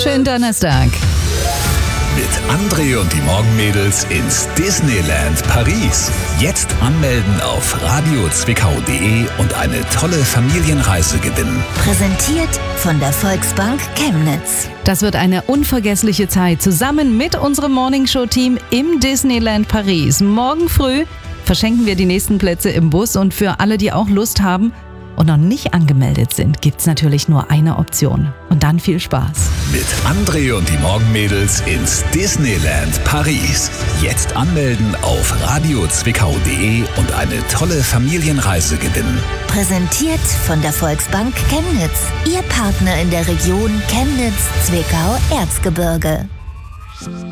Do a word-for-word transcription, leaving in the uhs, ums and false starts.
wunderschönen Donnerstag. Mit André und die Morgenmädels ins Disneyland Paris. Jetzt anmelden auf radio zwickau punkt de und eine tolle Familienreise gewinnen. Präsentiert von der Volksbank Chemnitz. Das wird eine unvergessliche Zeit zusammen mit unserem Morningshow-Team im Disneyland Paris. Morgen früh verschenken wir die nächsten Plätze im Bus und für alle, die auch Lust haben und noch nicht angemeldet sind, gibt's natürlich nur eine Option. Und dann viel Spaß. Mit André und die Morgenmädels ins Disneyland Paris. Jetzt anmelden auf radio zwickau punkt de und eine tolle Familienreise gewinnen. Präsentiert von der Volksbank Chemnitz. Ihr Partner in der Region Chemnitz-Zwickau-Erzgebirge.